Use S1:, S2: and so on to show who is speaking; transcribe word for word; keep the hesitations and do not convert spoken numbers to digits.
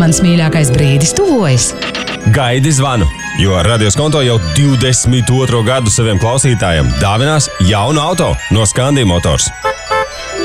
S1: mans mīļākais brīdis tuvojas.
S2: Gaidi zvanu, jo Radios Konto jau divdesmit otro gadu saviem klausītājiem dāvinās jaunu auto no Scandi Motors.